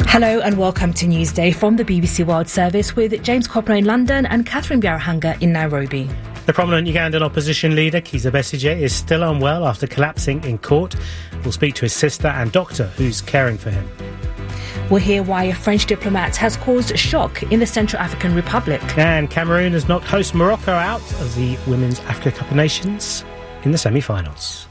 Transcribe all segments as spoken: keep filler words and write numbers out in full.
Hello and welcome to Newsday from the B B C World Service with James Copner in London and Catherine Biarahanga in Nairobi. The prominent Ugandan opposition leader Kizza Besigye is still unwell after collapsing in court. We'll speak to his sister and doctor who's caring for him. We'll hear why a French diplomat has caused shock in the Central African Republic. And Cameroon has knocked host Morocco out of the Women's Africa Cup of Nations in the semi-finals.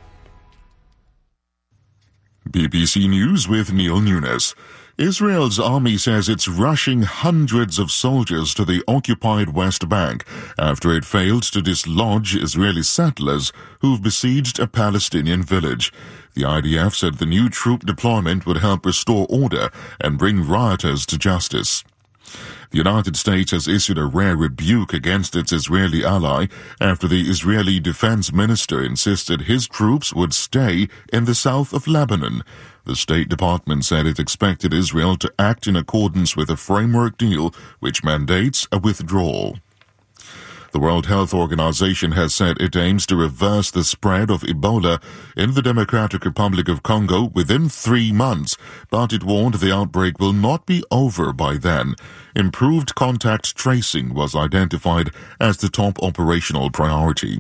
B B C News with Neil Nunes. Israel's army says it's rushing hundreds of soldiers to the occupied West Bank after it failed to dislodge Israeli settlers who've besieged a Palestinian village. The I D F said the new troop deployment would help restore order and bring rioters to justice. The United States has issued a rare rebuke against its Israeli ally after the Israeli defense minister insisted his troops would stay in the south of Lebanon. The State Department said it expected Israel to act in accordance with a framework deal which mandates a withdrawal. The World Health Organization has said it aims to reverse the spread of Ebola in the Democratic Republic of Congo within three months, but it warned the outbreak will not be over by then. Improved contact tracing was identified as the top operational priority.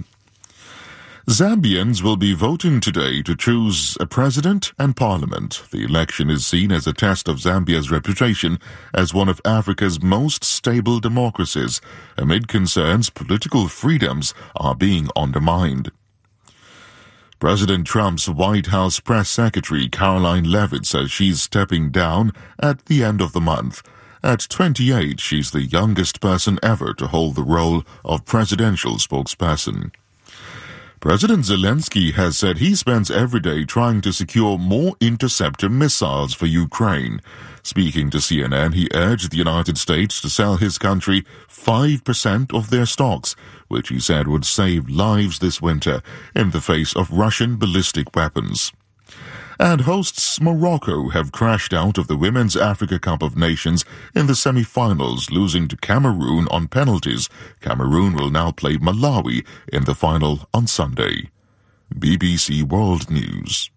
Zambians will be voting today to choose a president and parliament. The election is seen as a test of Zambia's reputation as one of Africa's most stable democracies, amid concerns political freedoms are being undermined. President Trump's White House press secretary Caroline Leavitt says she's stepping down at the end of the month. At twenty-eight, she's the youngest person ever to hold the role of presidential spokesperson. President Zelensky has said he spends every day trying to secure more interceptor missiles for Ukraine. Speaking to C N N, he urged the United States to sell his country five percent of their stocks, which he said would save lives this winter in the face of Russian ballistic weapons. And hosts Morocco have crashed out of the Women's Africa Cup of Nations in the semi-finals, losing to Cameroon on penalties. Cameroon will now play Malawi in the final on Sunday. B B C World News.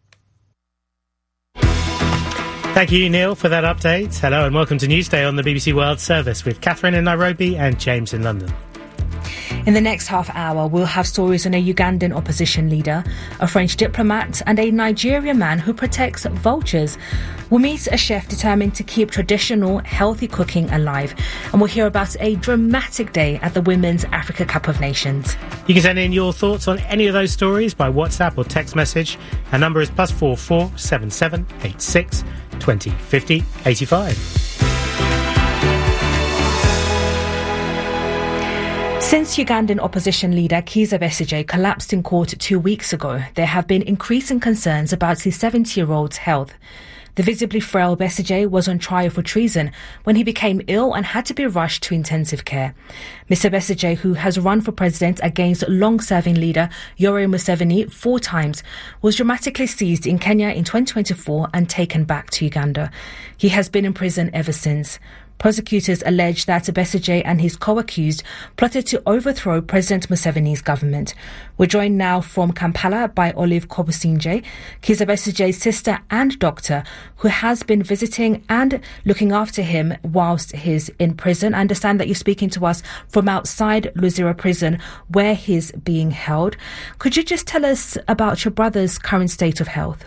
Thank you, Neil, for that update. Hello and welcome to Newsday on the B B C World Service with Catherine in Nairobi and James in London. In the next half hour, we'll have stories on a Ugandan opposition leader, a French diplomat and a Nigerian man who protects vultures. We'll meet a chef determined to keep traditional, healthy cooking alive. And we'll hear about a dramatic day at the Women's Africa Cup of Nations. You can send in your thoughts on any of those stories by WhatsApp or text message. Our number is plus four four seven seven eight six twenty fifty eighty five. Since Ugandan opposition leader Kizza Besigye collapsed in court two weeks ago, there have been increasing concerns about his seventy-year-old's health. The visibly frail Besigye was on trial for treason when he became ill and had to be rushed to intensive care. Mister Besigye, who has run for president against long-serving leader Yoweri Museveni four times, was dramatically seized in Kenya in twenty twenty-four and taken back to Uganda. He has been in prison ever since. Prosecutors allege that Besigye and his co-accused plotted to overthrow President Museveni's government. We're joined now from Kampala by Olive Kobusinje, Kizza Besigye's sister and doctor, who has been visiting and looking after him whilst he's in prison. I understand that you're speaking to us from outside Luzira prison, where he's being held. Could you just tell us about your brother's current state of health?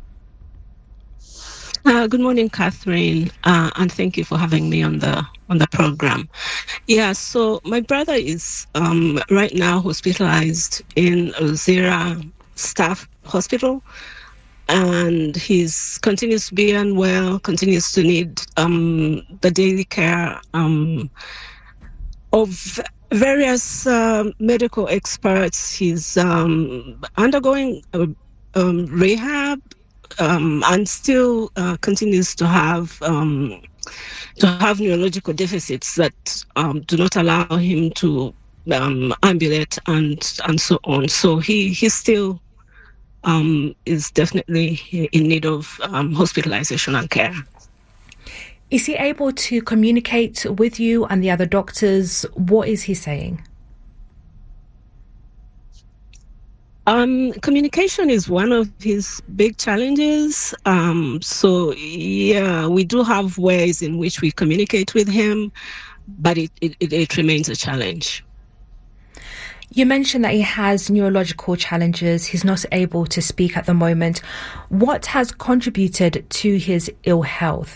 Uh, good morning, Catherine, uh, and thank you for having me on the on the program. Yeah, so my brother is um, right now hospitalized in Luzira Staff Hospital, and he's continues to be unwell, continues to need um, the daily care um, of various uh, medical experts. He's um, undergoing uh, um, rehab. Um, and still uh, continues to have um, to have neurological deficits that um, do not allow him to um, ambulate and and so on. So he he still um, is definitely in need of um, hospitalization and care. Is he able to communicate with you and the other doctors? What is he saying? Um, communication is one of his big challenges. Um, so, yeah, we do have ways in which we communicate with him, but it, it, it remains a challenge. You mentioned that he has neurological challenges. He's not able to speak at the moment. What has contributed to his ill health?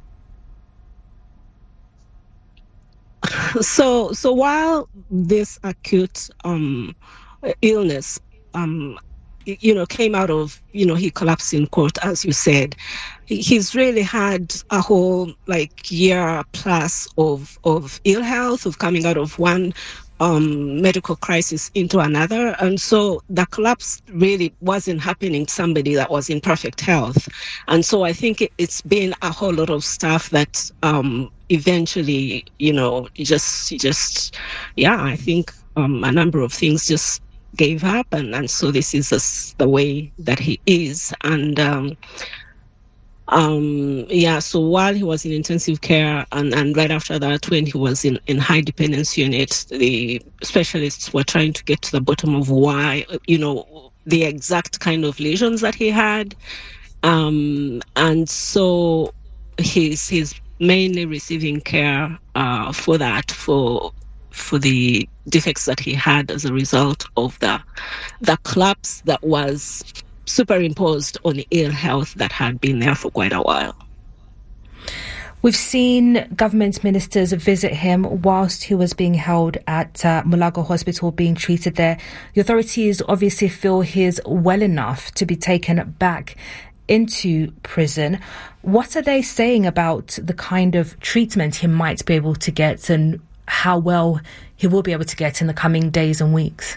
So, so while this acute um, illness Um, you know, came out of, you know, he collapsed in court, as you said. He's really had a whole, like, year plus of, of ill health, of coming out of one um, medical crisis into another. And so the collapse really wasn't happening to somebody that was in perfect health. And so I think it, it's been a whole lot of stuff that um, eventually, you know, just, just, yeah, I think um, a number of things just gave up, and, and so this is just the way that he is. And um, um, yeah, so while he was in intensive care, and, and right after that, when he was in, in high dependence unit, the specialists were trying to get to the bottom of why, you know, the exact kind of lesions that he had. Um, and so he's, he's mainly receiving care uh, for that, for for the defects that he had as a result of the the collapse that was superimposed on the ill health that had been there for quite a while. We've seen government ministers visit him whilst he was being held at uh, Mulago Hospital, being treated there. The authorities obviously feel he's well enough to be taken back into prison. What are they saying about the kind of treatment he might be able to get, and how well he will be able to get in the coming days and weeks?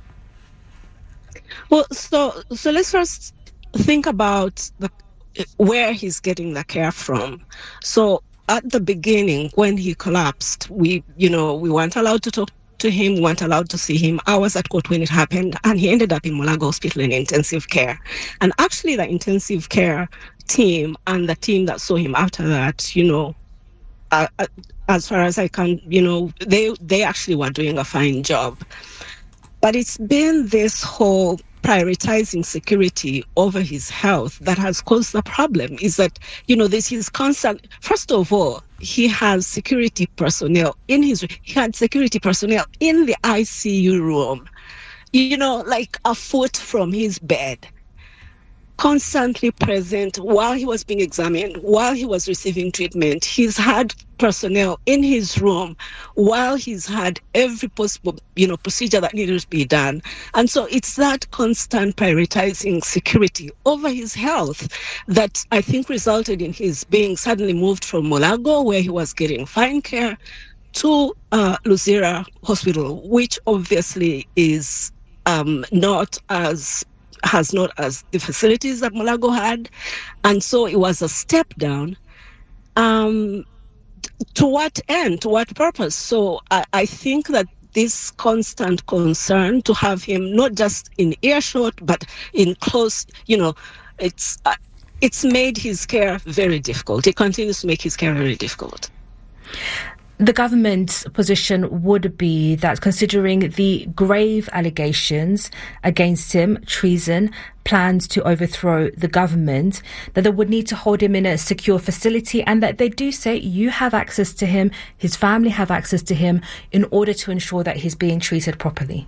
Well, so so let's first think about the, where he's getting the care from. So at the beginning, when he collapsed, we, you know, we weren't allowed to talk to him, we weren't allowed to see him. I was at court when it happened, and he ended up in Mulago Hospital in intensive care. And actually, the intensive care team and the team that saw him after that, you know, uh, as far as I can, you know, they they actually were doing a fine job. But it's been this whole prioritizing security over his health that has caused the problem. Is that, you know, this is constant. First of all, he has security personnel in his, he had security personnel in the I C U room, you know, like a foot from his bed, constantly present while he was being examined, while he was receiving treatment. He's had personnel in his room while he's had every possible, you know, procedure that needed to be done. And so it's that constant prioritizing security over his health that I think resulted in his being suddenly moved from Mulago, where he was getting fine care, to uh, Luzira Hospital, which obviously is um, not as has not as the facilities that Mulago had. And so it was a step down. Um, to what end? To what purpose? So I, I think that this constant concern to have him not just in earshot, but in close, you know, it's uh, it's made his care very difficult. It continues to make his care very difficult. The government's position would be that, considering the grave allegations against him, treason, plans to overthrow the government, that they would need to hold him in a secure facility, and that they do say you have access to him, his family have access to him, in order to ensure that he's being treated properly.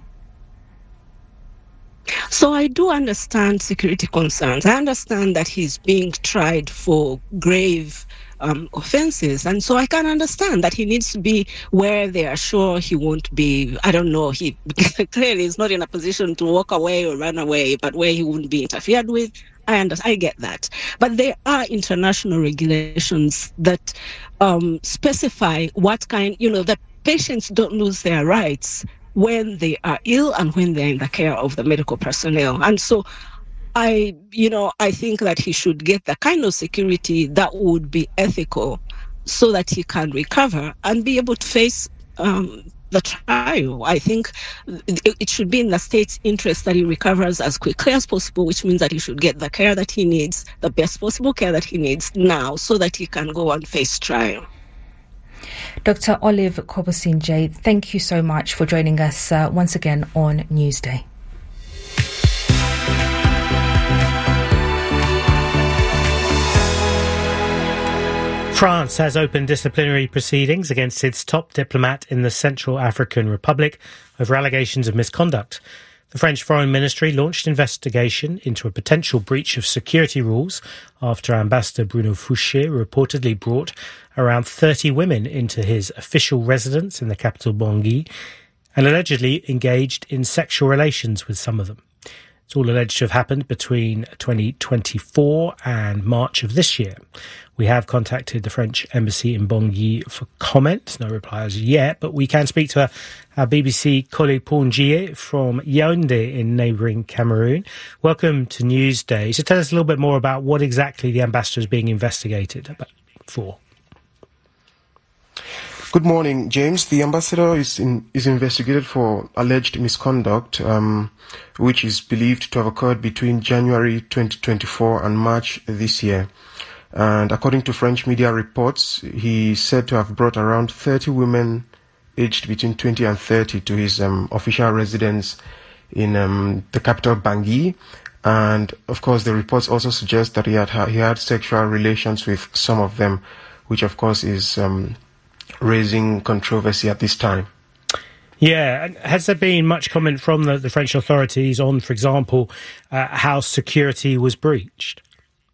So I do understand security concerns. I understand that he's being tried for grave Um, offenses, and so I can understand that he needs to be where they are sure he won't be, I don't know, he clearly is not in a position to walk away or run away, but where he wouldn't be interfered with. I understand, I get that. But there are international regulations that um, specify what kind, you know, that patients don't lose their rights when they are ill and when they're in the care of the medical personnel. And so I, you know, I think that he should get the kind of security that would be ethical so that he can recover and be able to face um, the trial. I think it, it should be in the state's interest that he recovers as quickly as possible, which means that he should get the care that he needs, the best possible care that he needs now, so that he can go and face trial. Doctor Olive Kobosin-Jay, thank you so much for joining us uh, once again on Newsday. France has opened disciplinary proceedings against its top diplomat in the Central African Republic over allegations of misconduct. The French Foreign Ministry launched an investigation into a potential breach of security rules after Ambassador Bruno Fouché reportedly brought around thirty women into his official residence in the capital Bangui and allegedly engaged in sexual relations with some of them. It's all alleged to have happened between twenty twenty-four and March of this year. We have contacted the French embassy in Bangui for comment. No reply as yet, but we can speak to our, our B B C colleague Paul Njie from Yaoundé in neighbouring Cameroon. Welcome to Newsday. So tell us a little bit more about what exactly the ambassador is being investigated for. Good morning, James. The ambassador is in, is investigated for alleged misconduct, um, which is believed to have occurred between January twenty twenty-four and March this year. And according to French media reports, he is said to have brought around thirty women aged between twenty and thirty to his um, official residence in um, the capital Bangui. And of course, the reports also suggest that he had he had sexual relations with some of them, which of course is um, raising controversy at this time. Yeah, has there been much comment from the, the French authorities on, for example, uh, how security was breached?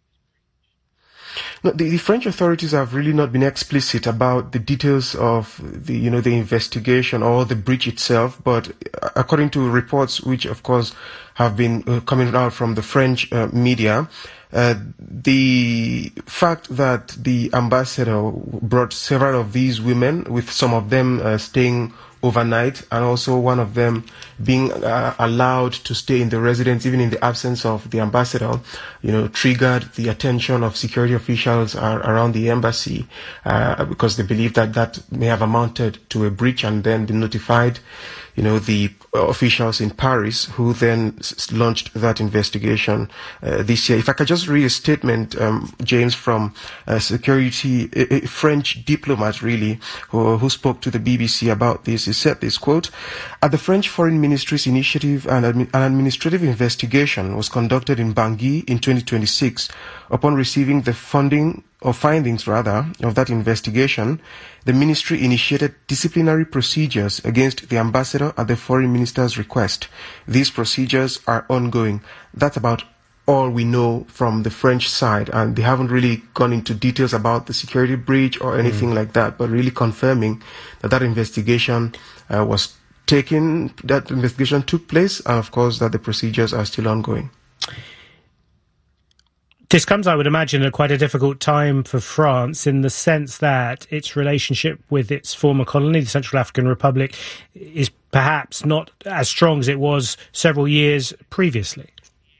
No, the, the French authorities have really not been explicit about the details of the, you know, the investigation or the breach itself. But according to reports, which of course have been uh, coming out from the French uh, media, uh, the fact that the ambassador brought several of these women, with some of them uh, staying overnight, and also one of them being uh, allowed to stay in the residence even in the absence of the ambassador, you know, triggered the attention of security officials uh, around the embassy uh, because they believe that that may have amounted to a breach, and then they notified, you know, the officials in Paris, who then s- launched that investigation uh, this year. If I could just read a statement, um, James, from a security, a, a French diplomat, really, who, who spoke to the B B C about this. He said this, quote, "At the French Foreign Ministry's initiative, an, admi- an administrative investigation was conducted in Bangui in twenty twenty-six. Upon receiving the funding or findings, rather, of that investigation, the ministry initiated disciplinary procedures against the ambassador at the foreign minister's request. These procedures are ongoing." That's about all we know from the French side, and they haven't really gone into details about the security breach or anything mm. like that, but really confirming that that investigation uh, was taken, that investigation took place, and of course that the procedures are still ongoing. This comes, I would imagine, at quite a difficult time for France, in the sense that its relationship with its former colony, the Central African Republic, is perhaps not as strong as it was several years previously.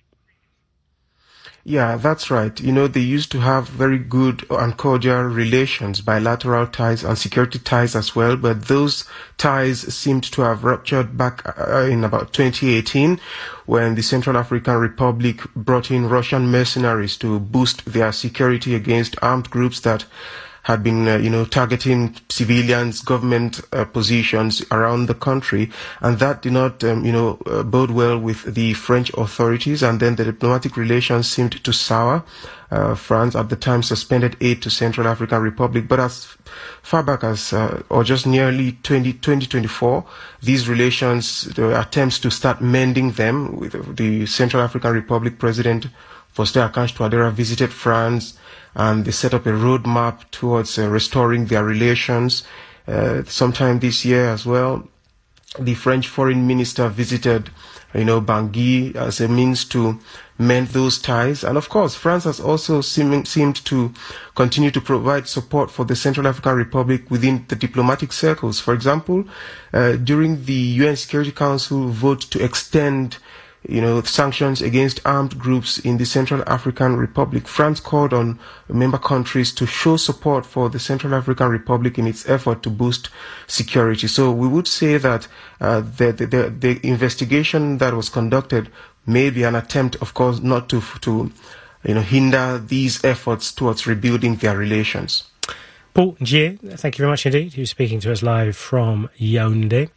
Yeah, that's right. You know, they used to have very good and cordial relations, bilateral ties and security ties as well, but those ties seemed to have ruptured back uh, in about twenty eighteen, when the Central African Republic brought in Russian mercenaries to boost their security against armed groups that had been, uh, you know, targeting civilians, government uh, positions around the country, and that did not, um, you know, uh, bode well with the French authorities, and then the diplomatic relations seemed to sour. Uh, France at the time suspended aid to Central African Republic, but as far back as, uh, or just nearly twenty twenty-four, these relations, the attempts to start mending them, with the Central African Republic President Faustin Archange Touadéra visited France, and they set up a roadmap towards uh, restoring their relations. Uh, sometime this year as well, the French foreign minister visited, you know, Bangui as a means to mend those ties. And of course, France has also seem, seemed to continue to provide support for the Central African Republic within the diplomatic circles. For example, uh, during the U N Security Council vote to extend, you know, sanctions against armed groups in the Central African Republic, France called on member countries to show support for the Central African Republic in its effort to boost security. So we would say that uh, the, the, the, the investigation that was conducted may be an attempt, of course, not to, to you know, hinder these efforts towards rebuilding their relations. Paul Njie, thank you very much indeed. He was speaking to us live from Yaoundé.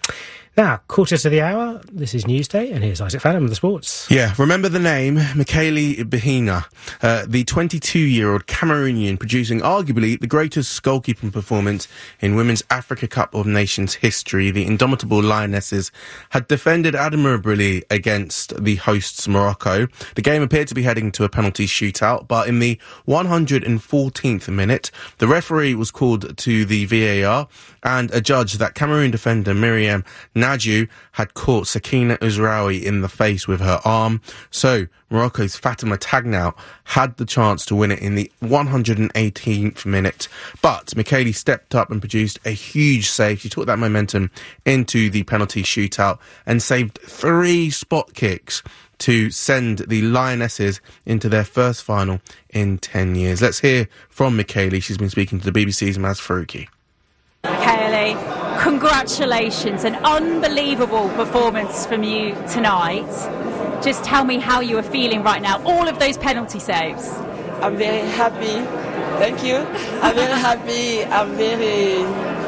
Now, quarter to the hour, this is Newsday, and here's Isaac Fannum with the sports. Yeah, remember the name, Michaeli Behina, uh, the twenty-two-year-old Cameroonian producing arguably the greatest goalkeeping performance in Women's Africa Cup of Nations history. The indomitable Lionesses had defended admirably against the hosts Morocco. The game appeared to be heading to a penalty shootout, but in the one hundred fourteenth minute, the referee was called to the V A R and adjudged that Cameroon defender Miriam Nadju had caught Sakina Uzraoui in the face with her arm. So Morocco's Fatima Tagnout had the chance to win it in the one hundred eighteenth minute. But Michaeli stepped up and produced a huge save. She took that momentum into the penalty shootout and saved three spot kicks to send the Lionesses into their first final in ten years. Let's hear from Michaeli. She's been speaking to the B B C's Maz Faruqi. Michaeli, congratulations. An unbelievable performance from you tonight. Just tell me how you are feeling right now. All of those penalty saves. I'm very happy. Thank you. I'm very happy. I'm very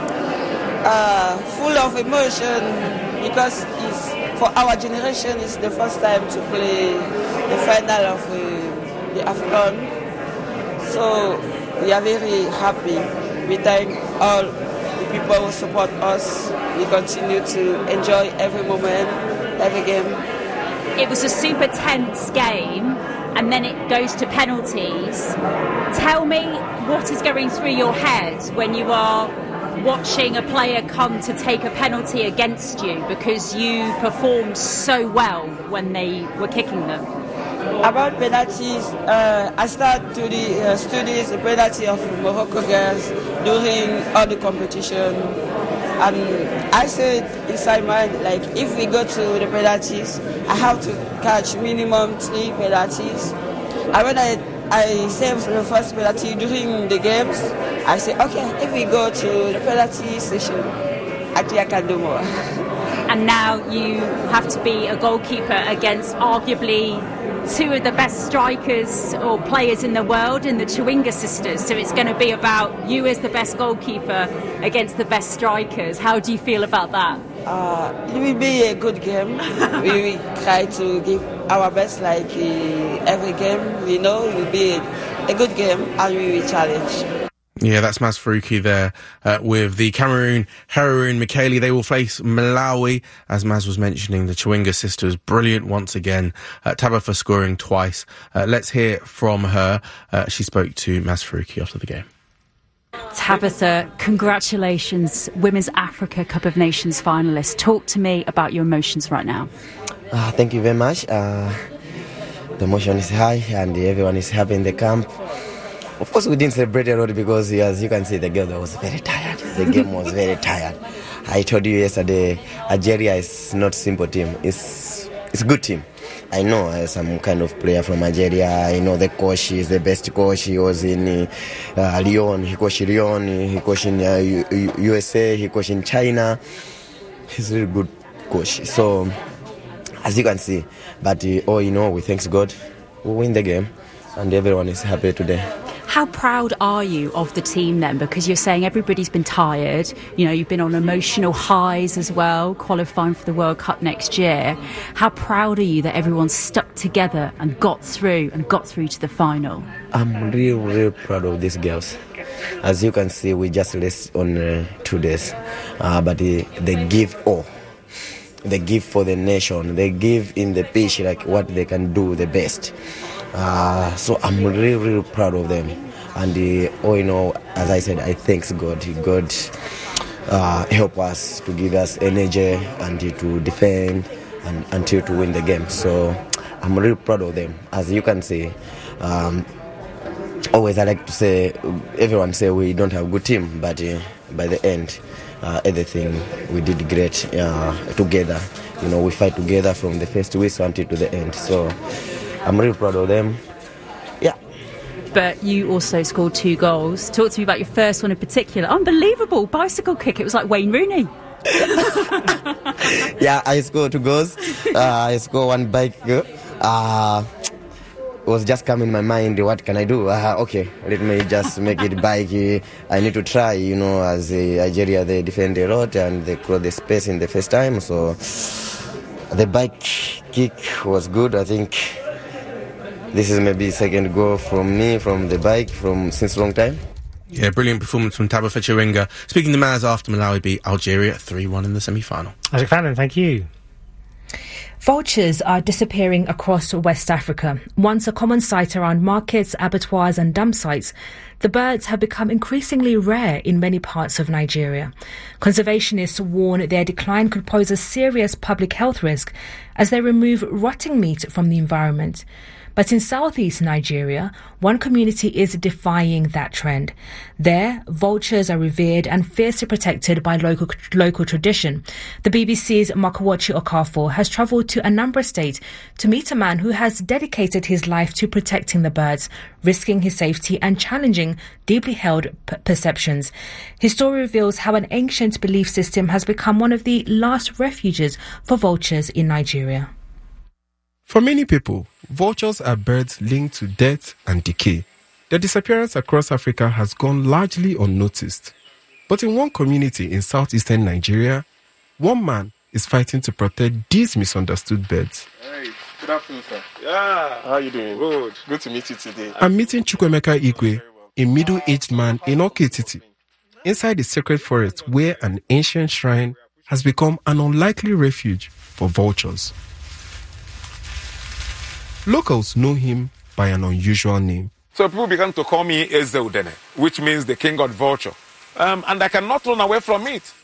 uh, full of emotion because it's, for our generation, it's the first time to play the final of uh, the AFCON. So we are very happy. We thank all the people who support us. We continue to enjoy every moment, every game. It was a super tense game, and then it goes to penalties. Tell me what is going through your head when you are watching a player come to take a penalty against you, because you performed so well when they were kicking them. About penalties, uh, I started to the uh, studies the penalty of Morocco girls during all the competition. And I said inside my mind, like, if we go to the penalties, I have to catch minimum three penalties. And when I, I saved the first penalty during the games, I said, okay, if we go to the penalty session, I think I can do more. And now you have to be a goalkeeper against arguably two of the best strikers or players in the world in the Chawinga sisters. So it's going to be about you as the best goalkeeper against the best strikers. How do you feel about that? Uh, it will be a good game. We will try to give our best like uh, every game. We know it will be a, a good game and we will challenge. Yeah, that's Maz Faruqi there uh, with the Cameroon heroine Michaeli. They will face Malawi, as Maz was mentioning. The Chawinga sisters, brilliant once again. Uh, Tabitha scoring twice. Uh, let's hear from her. Uh, she spoke to Maz Faruqi after the game. Tabitha, congratulations, Women's Africa Cup of Nations finalists. Talk to me about your emotions right now. Uh, thank you very much. Uh, the emotion is high and everyone is happy in the camp. Of course, we didn't celebrate a lot because, as you can see, the girl was very tired. The game was very tired. I told you yesterday, Algeria is not a simple team. It's it's a good team. I know uh, some kind of player from Algeria. I know the coach is the best coach. He was in uh, Lyon. He coached Lyon. He coached in uh, U- U S A. He coached in China. He's a really good coach. So, as you can see, but uh, all in all, we thank God, we win the game, and everyone is happy today. How proud are you of the team then? Because you're saying everybody's been tired. You know, you've been on emotional highs as well, qualifying for the World Cup next year. How proud are you that everyone stuck together and got through and got through to the final? I'm really, really proud of these girls. As you can see, we just rest on uh, two days. Uh, but they, they give all. They give for the nation. They give in the pitch like what they can do the best. Uh, so I'm really, really proud of them. And uh, oh, you know, as I said, I thank God. God uh, help us to give us energy and to defend and until to win the game. So I'm really proud of them. As you can see, um, always I like to say, everyone say we don't have a good team, but uh, by the end, uh, everything we did great uh, together. You know, we fight together from the first whistle until to the end. So I'm really proud of them. Yeah. But you also scored two goals. Talk to me about your first one in particular. Unbelievable bicycle kick. It was like Wayne Rooney. Yeah, I scored two goals. Uh, I scored one bike. Uh, was just coming in my mind, what can I do? Uh, okay, let me just make it bike. I need to try, you know, as a Nigeria, they defend the road and they cross the space in the first time. So the bike kick was good. I think this is maybe second goal from me, from the bike, from since long time. Yeah, brilliant performance from Tabitha Chiringa. Speaking to Maz after Malawi beat Algeria three one in the semi-final. Isaac Fallon, thank you. Vultures are disappearing across West Africa. Once a common sight around markets, abattoirs and dump sites, the birds have become increasingly rare in many parts of Nigeria. Conservationists warn their decline could pose a serious public health risk as they remove rotting meat from the environment. But in southeast Nigeria, one community is defying that trend. There, vultures are revered and fiercely protected by local local tradition. The B B C's Makawachi Okafor has travelled to Anambra State to meet a man who has dedicated his life to protecting the birds, risking his safety and challenging deeply held p- perceptions. His story reveals how an ancient belief system has become one of the last refuges for vultures in Nigeria. For many people, vultures are birds linked to death and decay. Their disappearance across Africa has gone largely unnoticed. But in one community in southeastern Nigeria, one man is fighting to protect these misunderstood birds. Hey, good afternoon, sir. Yeah. How are you doing? Good. Good to meet you today. I'm meeting Chukwemeka Igwe, a middle-aged man in Oketiti, inside the sacred forest where an ancient shrine has become an unlikely refuge for vultures. Locals know him by an unusual name. So people began to call me Ezeudene, which means the king of vulture. Um, and I cannot run away from it.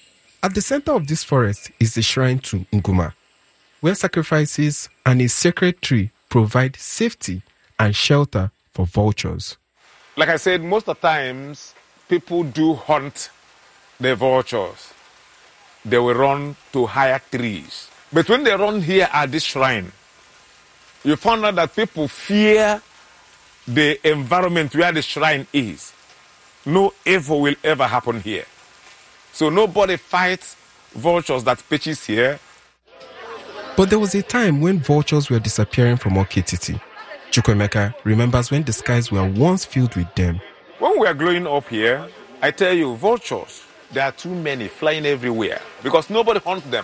At the center of this forest is the shrine to Nguma, where sacrifices and a sacred tree provide safety and shelter for vultures. Like I said, most of the times, people do hunt the vultures. They will run to higher trees. But when they run here at this shrine, you found out that people fear the environment where the shrine is. No evil will ever happen here. So nobody fights vultures that pitches here. But there was a time when vultures were disappearing from Oketiti. Chukwemeka remembers when the skies were once filled with them. When we are growing up here, I tell you, vultures, there are too many flying everywhere because nobody hunts them.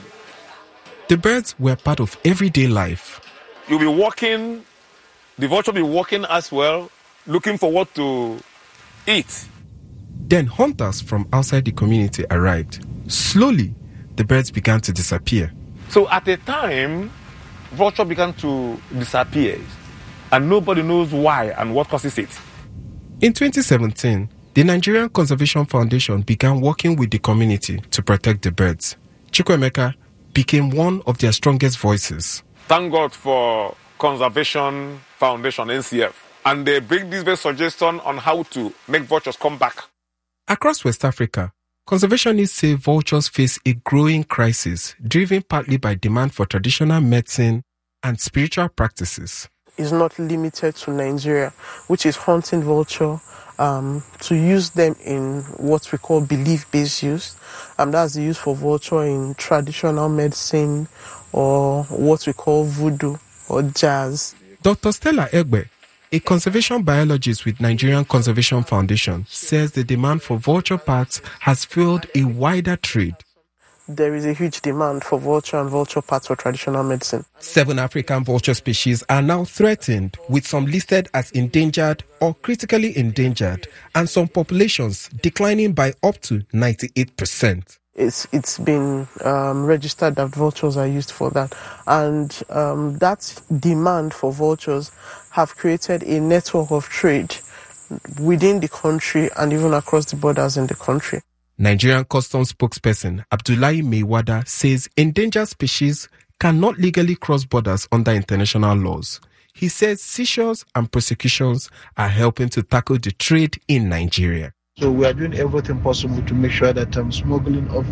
The birds were part of everyday life. You'll be walking, the vulture will be walking as well, looking for what to eat. Then hunters from outside the community arrived. Slowly, the birds began to disappear. So at a time, vulture began to disappear, and nobody knows why and what causes it. In twenty seventeen, the Nigerian Conservation Foundation began working with the community to protect the birds. Chukwemeka became one of their strongest voices. Thank God for Conservation Foundation, N C F. And they bring this very suggestion on how to make vultures come back. Across West Africa, conservationists say vultures face a growing crisis, driven partly by demand for traditional medicine and spiritual practices. Is not limited to Nigeria, which is hunting vulture, um, to use them in what we call belief-based use. Um, that's the use for vulture in traditional medicine, or what we call voodoo or jazz. Doctor Stella Egbe, a conservation biologist with Nigerian Conservation Foundation, says the demand for vulture parts has fueled a wider trade. There is a huge demand for vulture and vulture parts for traditional medicine. Seven African vulture species are now threatened, with some listed as endangered or critically endangered, and some populations declining by up to ninety-eight percent. It's it's been um, registered that vultures are used for that, and um, that demand for vultures have created a network of trade within the country and even across the borders in the country. Nigerian Customs spokesperson Abdullahi Maiwada says endangered species cannot legally cross borders under international laws. He says seizures and prosecutions are helping to tackle the trade in Nigeria. So we are doing everything possible to make sure that um, smuggling of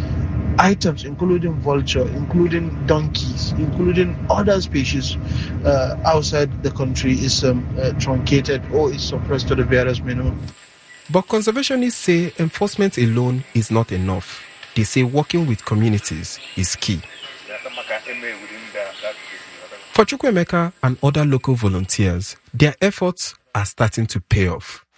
items, including vulture, including donkeys, including other species uh, outside the country is um, uh, truncated or is suppressed to the barest minimum. But conservationists say enforcement alone is not enough. They say working with communities is key. For Chukwuemeka and other local volunteers, their efforts are starting to pay off.